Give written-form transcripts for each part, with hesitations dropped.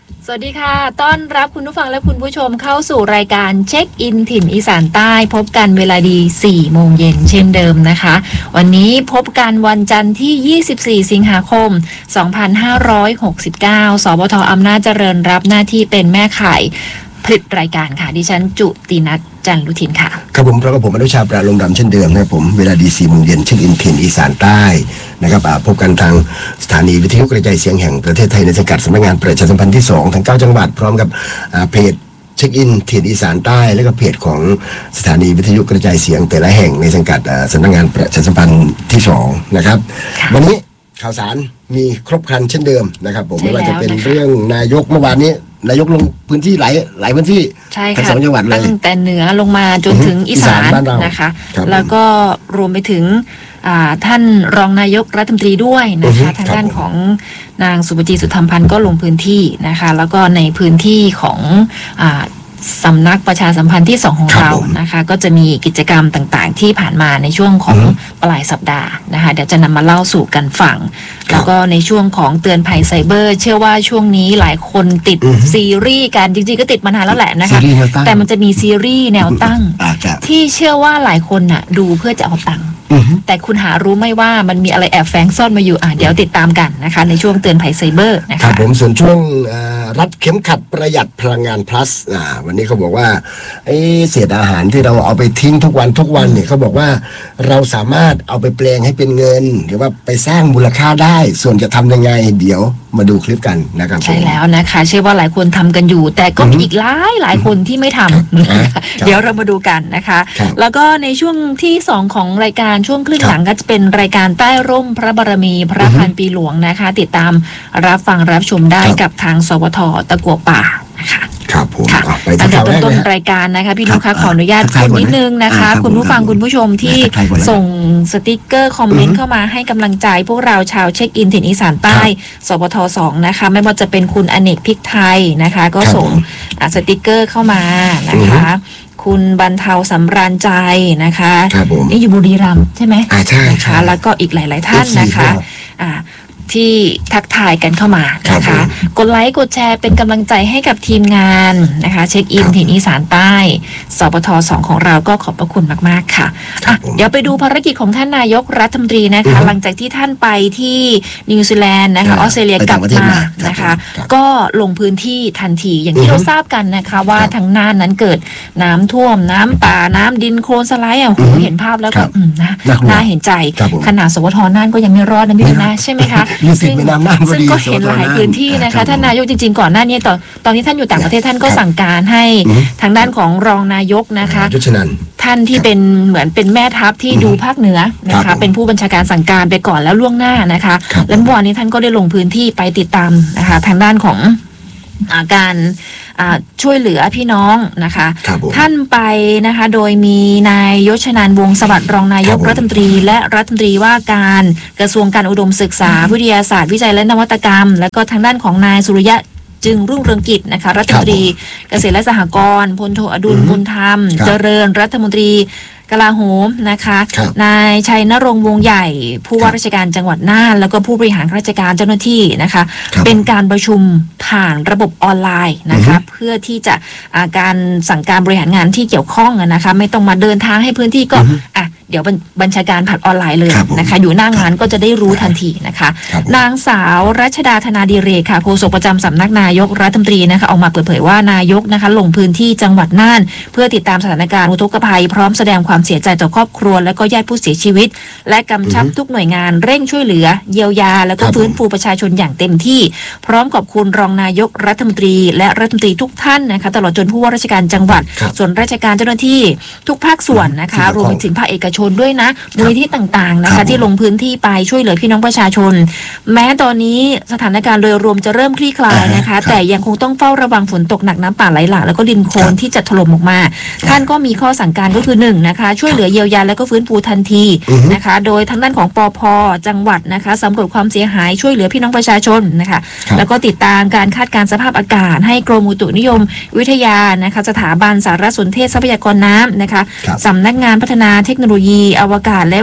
สวัสดีค่ะต้อนรับคุณผู้ฟังและคุณผู้ชมเข้าสู่รายการเช็คอินถิ่นอีสานใต้พบกันเวลาดี 4 โมงเย็นเช่นเดิมนะคะวันนี้พบกันวันจันทร์ที่ 24 สิงหาคม 2569 สบท.อำนาจเจริญรับหน้าที่เป็นแม่ข่ายผลิตรายการค่ะดิฉันจุตินัทจันทร์ลุทินค่ะครับผมแล้วก็ผมอนุชาปราลมดำเช่นเดิมนะครับผมเวลาดี 4 โมงเย็นเช็คอินถิ่นอีสานใต้นะครับพบกันทางสถานีวิทยุกระจายเสียงแห่งประเทศไทยในสังกัดสำนักงานประชาสัมพันธ์ที่2ทั้ง9จังหวัดพร้อมกับเพจเช็คอินถิ่นอีสานใต้และก็เพจของสถานีวิทยุกระจายเสียงแต่ละแห่งในสังกัดสำนักงานประชาสัมพันธ์ที่2นะครับวันนี้ข่าวสารมีครบครันเช่นเดิมนะครับผมไม่ว่าจะเป็นเรื่องนายกเมื่อวานนี้นายกลงพื้นที่หลายพื้นที่ทั้ง2จังหวัดเลยตั้งแต่เหนือลงมาจนถึงอีสานนะคะแล้วก็รวมไปถึงท่านรองนายกรัฐมนตรีด้วยนะคะทางด้านของนางสุปจีสุธรรมพันธ์ก็ลงพื้นที่นะคะแล้วก็ในพื้นที่ของสำนักประชาสัมพันธ์ที่2ของเรานะคะก็จะมีกิจกรรมต่างๆที่ผ่านมาในช่วงของปลายสัปดาห์นะคะเดี๋ยวจะนำมาเล่าสู่กันฟังแล้วก็ในช่วงของเตือนภัยไซเบอร์เชื่อว่าช่วงนี้หลายคนติดซีรีส์กันจริงๆก็ติดมานานแล้วแหละนะคะแต่มันจะมีซีรีส์แนวตั้งที่เชื่อว่าหลายคนน่ะดูเพื่อจะเอาตังค์แต่คุณหารู้ไหมว่ามันมีอะไรแอบแฝงซ่อนมาอยู่เดี๋ยวติดตามกันนะคะในช่วงเตือนภัยไซเบอร์นะคะครับผมส่วนช่วงรัดเข็มขัดประหยัดพลังงาน plus วันนี้เขาบอกว่าเศษอาหารที่เราเอาไปทิ้งทุกวันเนี่ยเขาบอกว่าเราสามารถเอาไปแปลงให้เป็นเงินหรือว่าไปสร้างมูลค่าได้ส่วนจะทำยังไงเดี๋ยวมาดูคลิปกันนะครับใช่แล้วนะคะเชื่อว่าหลายคนทำกันอยู่แต่ก็มีอีกหลายคนที่ไม่ทำเดี๋ยวเรามาดูกันนะคะแล้วก็ในช่วงที่2ของรายการช่วงครึ่งหลังก็จะเป็นรายการใต้ร่มพระบารมีพระพันปีหลวงนะคะติดตามรับฟังรับชมได้กับทางสวท.ตะกั่วป่านะคะครับผมไปตั้งแต่ต้นรายการนะคะพี่นุ๊กคะขออนุญาตพูดนิดนึงนะคะคุณผู้ฟังคุณผู้ชมที่ส่งสติกเกอร์คอมเมนต์เข้ามาให้กำลังใจพวกเราชาวเช็คอินถิ่นอีสานใต้สวท2นะคะไม่ว่าจะเป็นคุณอเนกพริกไทยนะคะก็ส่งสติกเกอร์เข้ามานะคะคุณบรรเทาสำราญใจนะคะนี่อยู่บุรีรัมย์ใช่ไหมใช่นะคะแล้วก็อีกหลายๆท่านนะคะที่ทักทายกันเข้ามานะคะกดไลค์กดแชร์เป็นกำลังใจให้กับทีมงานนะคะเช็คอินถิ่นอีสานใต้สปท2ของเราก็ขอบพระคุณมากๆค่ะเดี๋ยวไปดูภารกิจของท่านนายกรัฐมนตรีนะคะหลังจากที่ท่านไปที่นิวซีแลนด์นะคะออสเตรเลียกลับมานะคะก็ลงพื้นที่ทันทีอย่างที่เราทราบกันนะคะว่าทางน่านนั้นเกิดน้ำท่วมน้ำป่าน้ำดินโคลนสไลด์เห็นภาพแล้วก็น่าเห็นใจขนาดสวทน่านก็ยังไม่รอดนะพี่นะใช่ไหมคะซึ่งก็เห็นหลายพื้นที่นะคะท่านนายกจริงๆก่อนหน้านี้ตอนที่ท่านอยู่ต่างประเทศท่านก็สั่งการให้ทางด้านของรองนายกนะคะท่านที่เป็นเหมือนเป็นแม่ทัพที่ดูภาคเหนือนะคะเป็นผู้บัญชาการสั่งการไปก่อนแล้วล่วงหน้านะคะและเมื่อวานนี้ท่านก็ได้ลงพื้นที่ไปติดตามนะคะทางด้านของการช่วยเหลือพี่น้องนะคะท่านไปนะคะโดยมีนายยศนันท์วงศ์สวัสดิ์รองนายกรัฐมนตรีและรัฐมนตรีว่าการกระทรวงการอุดมศึกษาวิทยาศาสตร์วิจัยและนวัตกรรมและก็ทางด้านของนายสุริยะจึงรุ่งเรืองกิจนะคะรัฐมนตรีเกษตรและสหกรณ์พลโทอดุลบุญธรรมเจริญรัฐมนตรีกลาโหมนะคะนายชัยนรงค์วงใหญ่ผู้ว่าราชการจังหวัดน่านแล้วก็ผู้บริหารราชการเจ้าหน้าที่นะคะเป็นการประชุมผ่านระบบออนไลน์นะคะเพื่อที่จะการสั่งการบริหารงานที่เกี่ยวข้องนะคะไม่ต้องมาเดินทางให้พื้นที่ก็เดี๋ยวบัญชาการผ่านออนไลน์เลยนะคะอยู่หน้างานก็จะได้รู้ทันทีนะคะนางสาวรัชดาธนาดิเรกค่ะโฆษกประจำสำนักนายกรัฐมนตรีนะคะออกมาเปิดเผยว่านายกนะคะลงพื้นที่จังหวัดน่านเพื่อติดตามสถานการณ์อุทกภัยพร้อมแสดงความเสียใจต่อครอบครัวและก็ญาติผู้เสียชีวิตและกำชับทุกหน่วยงานเร่งช่วยเหลือเยียวยาและก็ฟื้นฟูประชาชนอย่างเต็มที่พร้อมขอบคุณรองนายกรัฐมนตรีและรัฐมนตรีทุกท่านนะคะตลอดจนผู้ว่าราชการจังหวัดส่วนราชการเจ้าหน้าที่ทุกภาคส่วนนะคะรวมไปถึงภาคเอกชนด้วยนะมูลนิธิต่างๆนะคะที่ลงพื้นที่ไปช่วยเหลือพี่น้องประชาชนแม้ตอนนี้สถานการณ์โดยรวมจะเริ่มคลี่คลายนะคะแต่ยังคงต้องเฝ้าระวังฝนตกหนักน้ำป่าไหลหลากแล้วก็ดินโคลนที่จะถล่มออกมาท่านก็มีข้อสั่งการก็คือ1นะคะช่วยเหลือเยียวยาและก็ฟื้นฟูทันทีนะคะโดยทางด้านของปภ.จังหวัดนะคะสำรวจความเสียหายช่วยเหลือพี่น้องประชาชนนะคะแล้วก็ติดตามการคาดการณ์สภาพอากาศให้กรมอุตุนิยมวิทยานะคะสถาบันสารสนเทศทรัพยากรน้ำนะคะสำนักงานพัฒนาเทคโนโลยีอวกาศและผ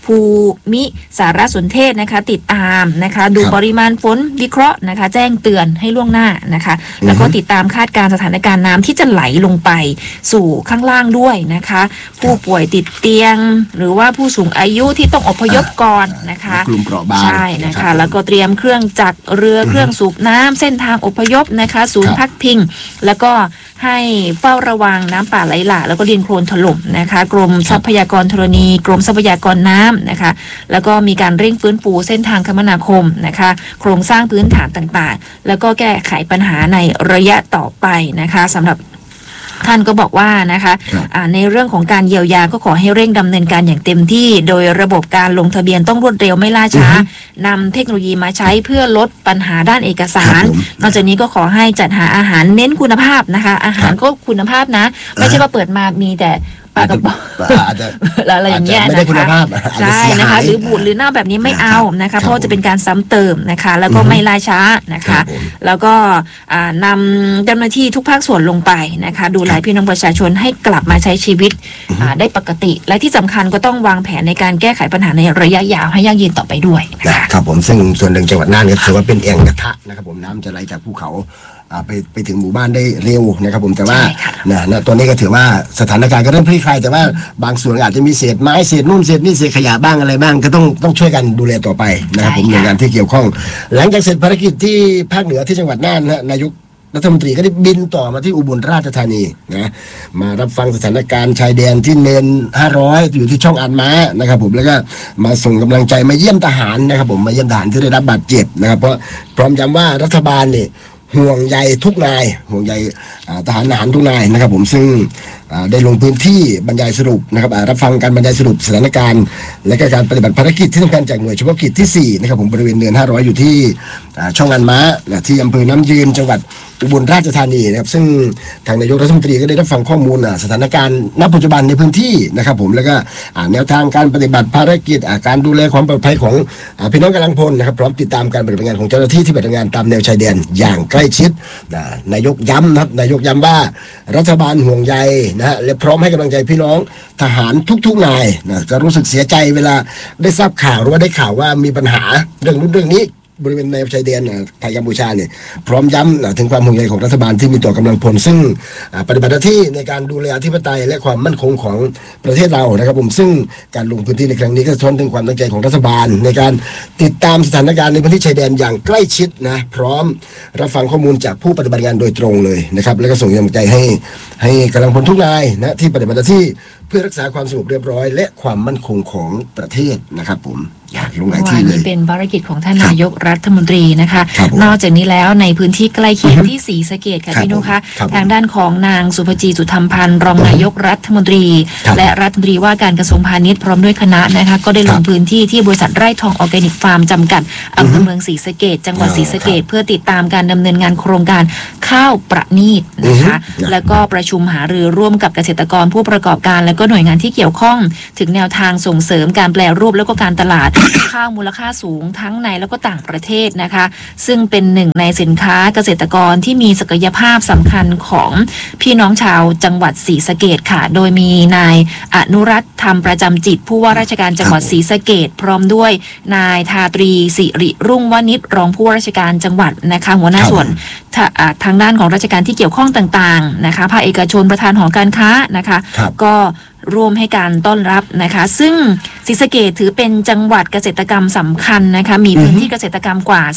ภูมิสารสนเทศนะคะติดตามนะคะดูปริมาณฝนวิเคราะห์นะคะแจ้งเตือนให้ล่วงหน้านะคะแล้วก็ติดตามคาดการณ์สถานการณ์น้ำที่จะไหลลงไปสู่ข้างล่างด้วยนะคะผู้ป่วยติดเตียงหรือว่าผู้สูงอายุที่ต้องอพยพก่อนนะคะกลุ่มเปราะบางใช่นะคะแล้วก็เตรียมเครื่องจักรเรือเครื่องสูบน้ำเส้นทางอพยพนะคะศูนย์พักพิงแล้วก็ให้เฝ้าระวังน้ำป่าไหลหลากแล้วก็ดินโคลนถล่มนะคะกรมทรัพยากรธรณีกรมทรัพยากรน้ำนะคะแล้วก็มีการเร่งฟื้นฟูเส้นทางคมนาคมนะคะโครงสร้างพื้นฐานต่างๆแล้วก็แก้ไขปัญหาในระยะต่อไปนะคะสำหรับท่านก็บอกว่านะคะในเรื่องของการเยียวยาก็ขอให้เร่งดำเนินการอย่างเต็มที่โดยระบบการลงทะเบียนต้องรวดเร็วไม่ล่าช้านำเทคโนโลยีมาใช้เพื่อลดปัญหาด้านเอกสารนอกจากนี้ก็ขอให้จัดหาอาหารเน้นคุณภาพนะคะอาหารก็คุณภาพนะไม่ใช่ว่าเปิดมามีแต่ปลากระป๋องอะไรอย่างเงี้ยนะคะใช่นะคะหรือบูดหรือเน่าแบบนี้ไม่เอานะคะเพราะจะเป็นการซ้ำเติมนะคะแล้วก็ไม่ล่าช้านะคะแล้วก็นำเจ้าหน้าที่ทุกภาคส่วนลงไปนะคะดูแลพี่น้องประชาชนให้กลับมาใช้ชีวิตได้ปกติและที่สำคัญก็ต้องวางแผนในการแก้ไขปัญหาในระยะยาวให้ยั่งยืนต่อไปด้วยนะครับผมซึ่งส่วนหนึ่งจังหวัดน่านก็ถือว่าเป็นแอ่งกระทะนะครับผมน้ำจะไหลจากภูเขาไปถึงหมู่บ้านได้เร็วนะครับผมแต่ว่าตัวนี้ก็ถือว่าสถานการณ์ก็เริ่มคลี่คลายแต่ว่าบางส่วนอาจจะมีเศษไม้เศษนู่นเศษนี่เศษขยะบ้างอะไรบ้างก็ต้องช่วยกันดูแลต่อไปนะครับผมหน่วยงานที่เกี่ยวข้องหลังจากเสร็จภารกิจที่ภาคเหนือที่จังหวัดน่านนายกรัฐมนตรีก็ได้บินต่อมาที่อุบลราชธานีนะมารับฟังสถานการณ์ชายแดนที่เนิน500อยู่ที่ช่องอันม้านะครับผมแล้วก็มาส่งกำลังใจมาเยี่ยมทหารนะครับผมมาเยี่ยมทหารที่ได้รับบาดเจ็บนะครับเพราะพร้อมย้ำว่ารัฐบาลเนี่ยห่วงใยทุกนายห่วงใยทหารทุกนายนะครับผมซึ่งได้ลงพื้นที่บรรยายสรุปนะครับรับฟังการบรรยายสรุปสถานการณ์และก็การปฏิบัติภารกิจที่สำคัญจากหน่วยเฉพาะกิจที่4นะครับผมบริเวณเนิน500อยู่ที่ช่องอันม้าที่อำเภอน้ำยืนจังหวัดอุบลราชธานีนะครับซึ่งทางนายกรัฐมนตรีก็ได้รับฟังข้อมูลสถานการณ์ณปัจจุบันในพื้นที่นะครับผมแล้วก็แนวทางการปฏิบัติภารกิจการดูแลความปลอดภัยของพี่น้องกำลังพลนะครับพร้อมติดตามการปฏิบัติงานของเจ้าหน้าที่ที่ปฏิบัติงานตามแนวชายแดนอย่างใกล้ชิดนายกย้ำนะครับนายกย้ำว่ารัฐบาลห่วงใยนะและพร้อมให้กำลังใจพี่น้องทหารทุกๆนายนะจะรู้สึกเสียใจเวลาได้ทราบข่าวหรือว่าได้ข่าวว่ามีปัญหาเรื่องนี้บริเวณในชายแดนไทยกัมพูชาเนี่ยพร้อมย้ำถึงความห่วงใยของรัฐบาลที่มีต่อกำลังพลซึ่งปฏิบัติหน้าที่ในการดูแลอธิปไตยและความมั่นคงของประเทศเรานะครับผมซึ่งการลงพื้นที่ในครั้งนี้ก็สะท้อนถึงความตั้งใจของรัฐบาลในการติดตามสถานการณ์ในพื้นที่ชายแดนอย่างใกล้ชิดนะพร้อมรับฟังข้อมูลจากผู้ปฏิบัติงานโดยตรงเลยนะครับแล้วก็ส่งกำลังใจให้กำลังพลทุกนายนะที่ปฏิบัติหน้าที่เพื่อรักษาความสงบเรียบร้อยและความมั่นคงของประเทศนะครับผมลงหลายที่เลยเป็นภารกิจของท่านนายกรัฐมนตรีนะคะนอกจากนี้แล้วในพื้นที่ใกล้เคียงที่ศรีสะเกษค่ะพี่นุคะทางด้านของนางสุภจีจุฑัมพันธ์รองนายกรัฐมนตรีและรัฐมนตรีว่าการกระทรวงพาณิชย์พร้อมด้วยคณะนะคะก็ได้ลงพื้นที่ที่บริษัทไร่ทองออร์แกนิกฟาร์มจำกัดอำเภอเมืองศรีสะเกษจังหวัดศรีสะเกษเพื่อติดตามการดำเนินงานโครงการข้าวประณีตนะคะแล้วก็ประชุมหารือร่วมกับเกษตรกรผู้ประกอบการและก็หน่วยงานที่เกี่ยวข้องถึงแนวทางส่งเสริมการแปรรูปแล้วก็การตลาด ข้าวมูลค่าสูงทั้งในแล้วก็ต่างประเทศนะคะซึ่งเป็นหนึ่งในสินค้าเกษตรกรที่มีศักยภาพสำคัญของพี่น้องชาวจังหวัดศรีสะเกษค่ะโดยมีนายอนุรัตน์ธรรมประจำจิตผู้ว่าราชการจังหวัดศรีสะเกษพร้อมด้วยนายทาตรีสิริรุ่งวณิชรองผู้ว่าราชการจังหวัดนะคะหัวหน้าส่วนทางด้านของราชการที่เกี่ยวข้องต่างๆนะคะภาคเอกชนประธานหอการค้านะคะก็ร่วมให้การต้อนรับนะคะซึ่งศรีสะเกษถือเป็นจังหวัดเกษตรกรรมสำคัญนะคะมีพื้นที่เกษตรกรรมกว่า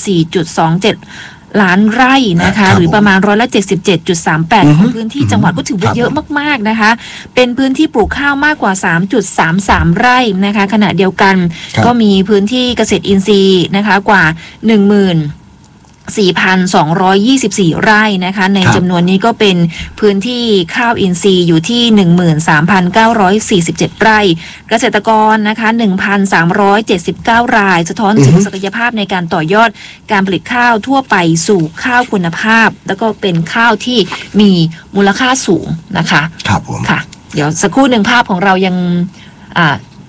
4.27 ล้านไร่นะคะหรือประมาณ177.38% ของพื้นที่จังหวัดก็ถือว่าเยอะมากๆนะคะเป็นพื้นที่ปลูกข้าวมากกว่า 3.33 ไร่นะคะขณะเดียวกันก็มีพื้นที่เกษตรอินทรีย์นะคะกว่า 4,224 ไร่นะคะในจำนวนนี้ก็เป็นพื้นที่ข้าวอินทรีย์อยู่ที่ 13,947 ไร่เกษตรกรนะคะ 1,379 รายสะท้อนถึงศักยภาพในการต่อยอดการผลิตข้าวทั่วไปสู่ข้าวคุณภาพแล้วก็เป็นข้าวที่มีมูลค่าสูงนะคะครับผมค่ะเดี๋ยวสักครู่หนึ่งภาพของเรายัง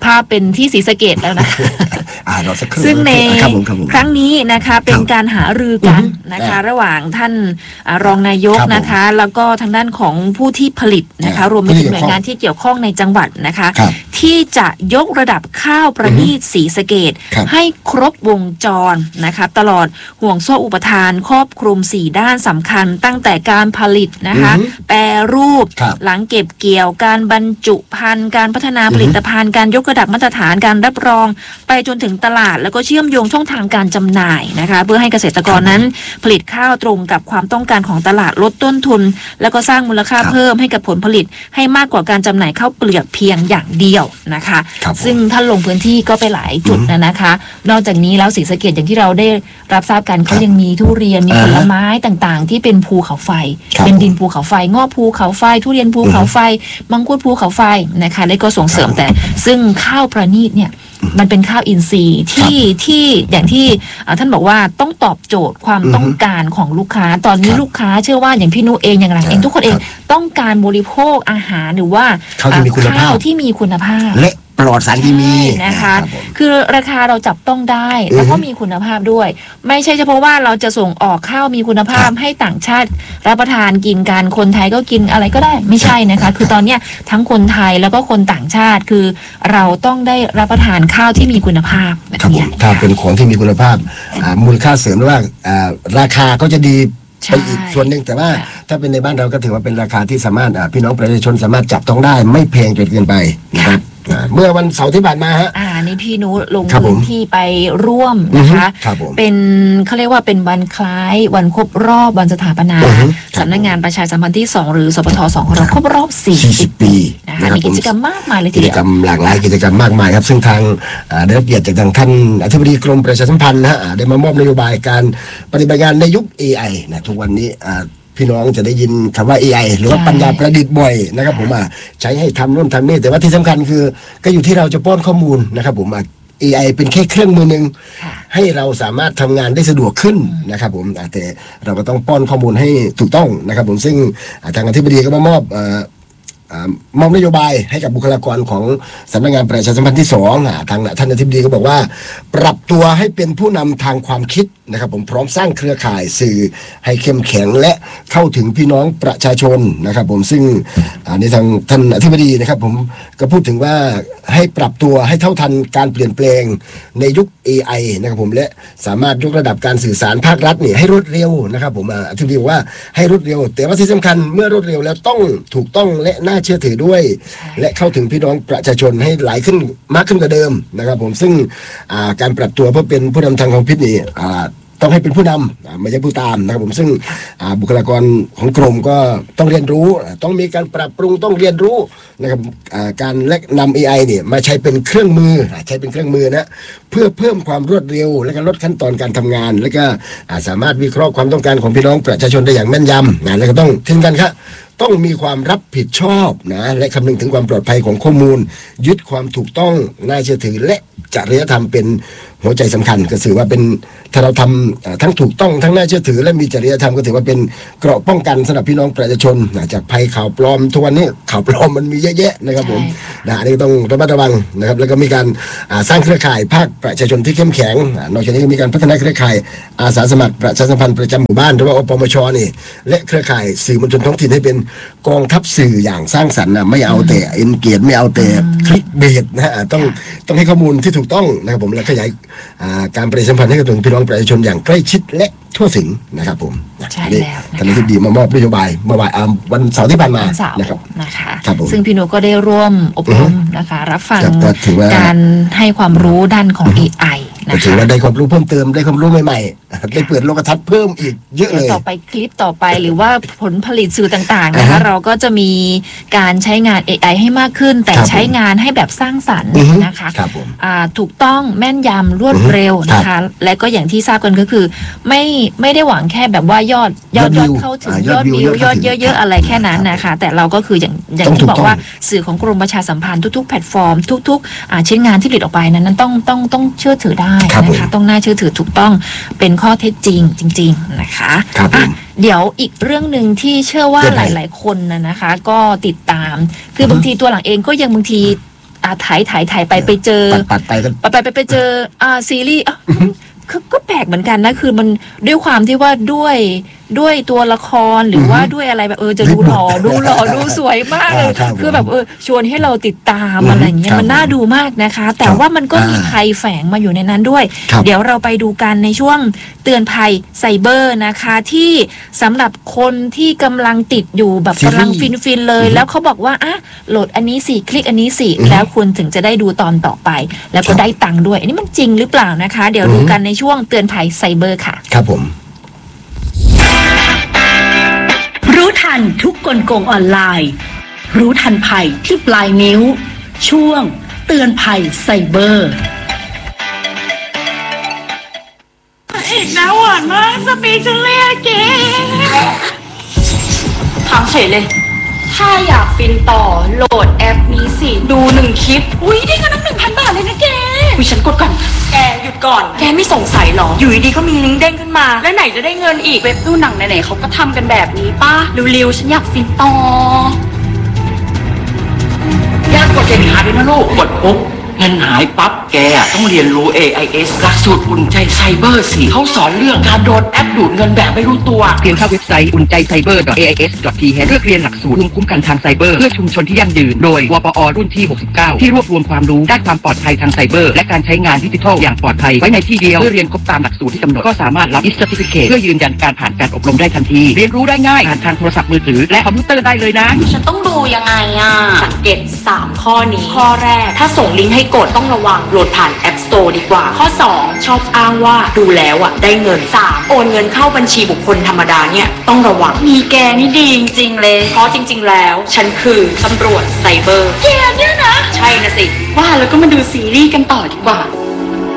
ภาพเป็นที่ศรีสะเกษแล้วนะคะรอสักครู่ซึ่งในครับผมครั้งนี้นะคะเป็นการหารือกันนะคะระหว่างท่านรองนายกนะคะแล้วก็ทางด้านของผู้ที่ผลิตนะคะรวมไปถึงหน่วยงานที่เกี่ยวข้องในจังหวัดนะคะที่จะยกระดับข้าวประณีตศรีสะเกษให้ครบวงจรนะคะตลอดห่วงโซ่อุปทานครอบคลุม4ด้านสำคัญตั้งแต่การผลิตนะคะแปรรูปหลังเก็บเกี่ยวการบรรจุภัณฑ์การพัฒนาผลิตภัณฑ์การยกระดับมาตรฐานการรับรองไปจนถึงตลาดแล้วก็เชื่อมโยงช่องทางการจำหน่ายนะคะเพื่อให้เกษตรกรนั้นผลิตข้าวตรงกับความต้องการของตลาดลดต้นทุนแล้วก็สร้างมูลค่าเพิ่มให้กับผลผลิตให้มากกว่าการจำหน่ายข้าวเปลือกเพียงอย่างเดียวนะคะซึ่งท่านลงพื้นที่ก็ไปหลายจุดนะคะนอกจากนี้แล้วศรีสะเกษอย่างที่เราได้รับทราบกันเขายังมีทุเรียนมีผลไม้ต่างๆที่เป็นภูเขาไฟเป็นดินภูเขาไฟงอกภูเขาไฟทุเรียนภูเขาไฟมังคุดภูเขาไฟนะคะแล้วก็ส่งเสริมแต่ซึ่งข้าวประณีตเนี่ยมันเป็นข้าวอินทรีย์ที่อย่างที่ท่านบอกว่าต้องตอบโจทย์ความต้องการของลูกค้าตอนนี้ลูกค้าเชื่อว่าอย่างพี่นุเองอย่างหลังเองทุกคนเองต้องการบริโภคอาหารหรือว่าข้าวที่มีคุณภาพและปลอดสารเคมีนะคะคือราคาเราจับต้องได้แล้วก็มีคุณภาพด้วยไม่ใช่เฉพาะว่าเราจะส่งออกข้าวมีคุณภาพให้ต่างชาติรับประทานกินกันคนไทยก็กินอะไรก็ได้ไม่ใช่นะคะคือตอนนี้ทั้งคนไทยแล้วก็คนต่างชาติคือเราต้องได้รับประทานข้าวที่มีคุณภาพแบบนี้ถ้าเป็นของที่มีคุณภาพมูลค่าเสริมว่าราคาก็จะดีไปอีกส่วนหนึ่งแต่ว่าถ้าเป็นในบ้านเราก็ถือว่าเป็นราคาที่สามารถพี่น้องประชาชนสามารถจับต้องได้ไม่แพงจนเกินไปนะครับเมื่อวันเสาร์ที่ผ่านมาฮะนี่พี่นุลงพื้นที่ไปร่วมนะคะเป็นเขาเรียกว่าเป็นวันคล้ายวันครบรอบวันสถาปนาสำนักงานประชาสัมพันธ์ที่2หรือสปท2ของเราครบรอบ40 ปีนะคะมีกิจกรรมมากมายเลยทีเดียวกิจกรรมหลากหลายกิจกรรมมากมายครับซึ่งทางได้รับเกียรติจากทางท่านอธิบดีกรมประชาสัมพันธ์นะฮะได้มามอบนโยบายการปฏิบัติงานในยุค AI นะทุกวันนี้พี่น้องจะได้ยินคำว่า AI หรือว่าปัญญาประดิษฐ์บ่อยนะครับผมใช้ให้ทำนู่นทำนี่แต่ว่าที่สำคัญคือก็อยู่ที่เราจะป้อนข้อมูลนะครับผม AI เป็นแค่เครื่องมือหนึ่งให้เราสามารถทำงานได้สะดวกขึ้นนะครับผมแต่เราก็ต้องป้อนข้อมูลให้ถูกต้องนะครับผมซึ่งทางอธิบดีก็มามอบนโยบายให้กับบุคลากรของสำนักงานประชาสัมพันธ์ที่2ทางท่านอธิบดีก็บอกว่าปรับตัวให้เป็นผู้นำทางความคิดนะครับผมพร้อมสร้างเครือข่ายสื่อให้เข้มแข็งและเข้าถึงพี่น้องประชาชนนะครับผมซึ่งในทางท่านอธิบดีนะครับผมก็พูดถึงว่าให้ปรับตัวให้เท่าทันการเปลี่ยนแปลงในยุค AI นะครับผมและสามารถยกระดับการสื่อสารภาครัฐนี่ให้รวดเร็วนะครับผมอธิบดีบอกว่าให้รวดเร็วแต่ว่าที่สำคัญเมื่อรวดเร็วแล้วต้องถูกต้องและน่าเชื่อถือด้วยและเข้าถึงพี่น้องประชาชนให้หลายขึ้นมากขึ้นกว่าเดิมนะครับผมซึ่งการปรับตัวเพื่อเป็นผู้นำทางความคิดนี่ต้องให้เป็นผู้นำไม่ใช่ผู้ตามนะครับผมซึ่งบุคลากรของกรมก็ต้องเรียนรู้ต้องมีการปรับปรุงต้องเรียนรู้นะครับการและนำ AI เนี่ยมาใช้เป็นเครื่องมือนะเพื่อเพิ่มความรวดเร็วและก็ลดขั้นตอนการทำงานและก็สามารถวิเคราะห์ความต้องการของพี่น้องประชาชนได้อย่างแม่นยำแล้วก็ต้องเช่นกันครับต้องมีความรับผิดชอบนะและคำนึงถึงความปลอดภัยของข้อมูลยึดความถูกต้องน่าเชื่อถือและจริยธรรมเป็นหัวใจสำคัญก็ถือว่าเป็นถ้าเราทำทั้งถูกต้องทั้งน่าเชื่อถือและมีจริยธรรมก็ถือว่าเป็นเกราะป้องกันสำหรับพี่น้องประชาชนจากภัยข่าวปลอมทุกวันนี้ข่าวปลอมมันมีเยอะแยะนะครับผมอันนี้ต้องระมัดระวังนะครับแล้วก็มีการสร้างเครือข่ายภาคประชาชนที่เข้มแข็งนอกจากนี้ก็มีการพัฒนาเครือข่ายอาสาสมัครประชาสัมพันธ์ประจำหมู่บ้านหรือว่าอปมชนี่และเครือข่ายสื่อมวลชนท้องถิ่นให้เป็นกองทัพสื่ออย่างสร้างสรรค์ไม่เอาแต่เอ็นเกียรติไม่เอาแต่คลิกเบสนะต้องให้ข้อมูลที่ถูกต้องนะครับผมและขยายการประชาสัมพันธ์ให้กับพี่น้องประชาชนอย่างใกล้ชิดและทั่วถึงนะครับผมใช่แล้วท่านอธิบดีมามอบนโยบายเมื่อวันเสาร์ที่ผ่านมานะครับซึ่งพี่นุก็ได้ร่วมอบรมนะคะรับฟังการให้ความรู้ด้านของ AI ถือว่าได้ความรู้เพิ่มเติมได้ความรู้ใหม่ๆได้เปิดโลกทัศน์เพิ่มอีกเยอะเลยต่อไปคลิปต่อไปหรือว่าผลผลิตสื่อต่างๆนะคะเราก็จะมีการใช้งาน AI ให้มากขึ้นแต่ใช้งานให้แบบสร้างสรรค์นะคะถูกต้องแม่นยำรวดเร็วนะคะและก็อย่างที่ทราบกันก็คือไม่ได้หวังแค่แบบว่ายอดเข้าถึงยอดวิวยอดเยอะๆอะไรแค่นั้นนะคะแต่เราก็คืออย่างที่บอกว่าสื่อของกรมประชาสัมพันธ์ทุกๆแพลตฟอร์มทุกๆชิ้นงานที่ผลิตออกไปนั้นต้องเชื่อถือได้นะคะต้องน่าเชื่อถือถูกต้องเป็นข้อเท็จจริงๆนะคะเดี๋ยวอีกเรื่องนึงที่เชื่อว่าหลายๆคนนะคะก็ติดตามคือบางทีตัวหลังเองก็ยังบางทีถ่ายไปเจอปัดไปก็ไปเจอซีรีส์ก็แปลกเหมือนกันนะคือมันด้วยความที่ว่าด้วยตัวละครหรือว่าด้วยอะไรแบบจะดูหล่อดูสวยมากเลยคือแบบชวนให้เราติดตามอะไรอย่างเงี้ยมันน่าดูมากนะคะ แต่ว่ามันก็มีภัยแฝงมาอยู่ในนั้นด้วย เดี๋ยวเราไปดูกันในช่วงเตือนภัยไซเบอร์นะคะที่สำหรับคนที่กำลังติดอยู่แบบกำลังฟินเลยแล้วเขาบอกว่าโหลดอันนี้สิคลิกอันนี้สิแล้วคุณถึงจะได้ดูตอนต่อไปแล้วก็ได้ตังค์ด้วยอันนี้มันจริงหรือเปล่านะคะเดี๋ยวดูกันในช่วงเตือนภัยไซเบอร์ค่ะครับผมรู้ทันทุกกลโกงออนไลน์รู้ทันภัยที่ปลายนิ้วช่วงเตือนภัยไซเบอร์อีกนะหวานมากสปีชเลียเก๋ถามเฉยเลยถ้าอยากฟินต่อโหลดแอปนี้สิดู1 คลิปได้เงินตั้ง 1,000 บาทเลยนะแกฉันกดก่อนแกหยุดก่อนแกไม่สงสัยหรออยู่ดีก็มีลิงก์เด้งขึ้นมาแล้วไหนจะได้เงินอีกเว็บดูหนังไหนๆเขาก็ทำกันแบบนี้ป่ะเร็วๆฉันอยากฟินต่อยากกดเด็ดขาดเลยนะลูกกดปุ๊บเงินหายปั๊บแกต้องเรียนรู้ AIS หลักสูตรอุ่นใจไซเบอร์สิเขาสอนเรื่องการโดนแอปดูดเงินแบบไม่รู้ตัวเพียงเข้าเว็บไซต์อุ่นใจไซเบอร์ .ais.th เลือกเรียนหลักสูตรภูมิคุ้มกันทางไซเบอร์เพื่อชุมชนที่ยั่งยืนโดยวปอรุ่นที่69ที่รวบรวมความรู้ด้านความปลอดภัยทางไซเบอร์และการใช้งานดิจิทัลอย่างปลอดภัยไว้ในที่เดียวเพื่อเรียนครบตามหลักสูตรที่กำหนดก็สามารถรับ Certificate เพื่อยืนยันการผ่านการอบรมได้ทันทีเรียนรู้ได้ง่ายผ่านทางโทรศัพท์มือถือและคอมพิวเตอร์ได้เลยนะฉันต้องดูยังไงสังเกต3ข้อนี้ข้อแรกถ้าส่งลิงก์ให้กดต้องระวังโหลดผ่าน App Store ดีกว่าข้อ2ชอบอ้างว่าดูแล้วได้เงิน3โอนเงินเข้าบัญชีบุคคลธรรมดาเนี่ยต้องระวังมีแกนี่ดีจริงๆเลยเพราะจริงๆแล้วฉันคือตำรวจไซเบอร์แกเนี่ยนะใช่นะสิว่าแล้วก็มาดูซีรีส์กันต่อดีกว่า